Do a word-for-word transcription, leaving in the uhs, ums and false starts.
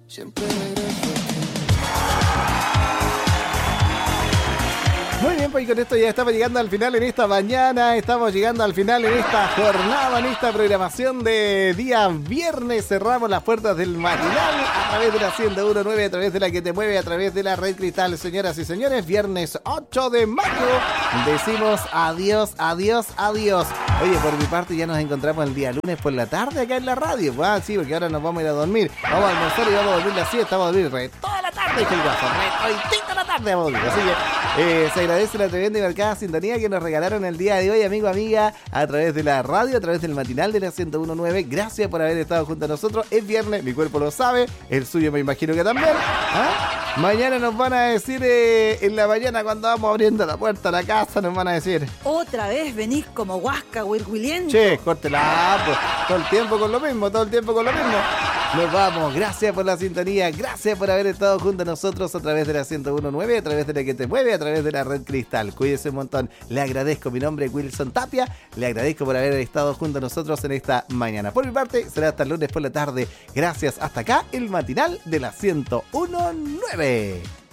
Siempre regreso a ti. Muy bien, pues con esto ya estamos llegando al final en esta mañana, estamos llegando al final en esta jornada, en esta programación de día viernes. Cerramos las puertas del matinal a través de la ciento uno punto nueve, a través de la que te mueve, a través de la Red Cristal. Señoras y señores, viernes ocho de mayo, decimos adiós, adiós, adiós. Oye, por mi parte ya nos encontramos el día lunes por la tarde acá en la radio. Ah, sí, porque ahora nos vamos a ir a dormir. Vamos a almorzar y vamos a dormir la siesta, vamos a dormir re toda la tarde, que el guaso, re toditita la tarde vamos a dormir. Así que eh, se agradece la tremenda y marcada sintonía que nos regalaron el día de hoy, amigo, amiga, a través de la radio, a través del matinal de la ciento uno punto nueve. Gracias por haber estado junto a nosotros. Es viernes, mi cuerpo lo sabe, el suyo me imagino que también. ¿Ah? Mañana nos van a decir, eh, en la mañana cuando vamos abriendo la puerta a la casa, nos van a decir: otra vez venís como Huasca, Huircuiliento. che, córtela, pues, todo el tiempo con lo mismo, todo el tiempo con lo mismo. Nos vamos, gracias por la sintonía, gracias por haber estado junto a nosotros a través de la ciento uno punto nueve, a través de la que te mueve, a través de la Red Cristal. Cuídese un montón, le agradezco, mi nombre es Wilson Tapia, le agradezco por haber estado junto a nosotros en esta mañana. Por mi parte, será hasta el lunes por la tarde. Gracias, hasta acá, el matinal de la ciento uno punto nueve.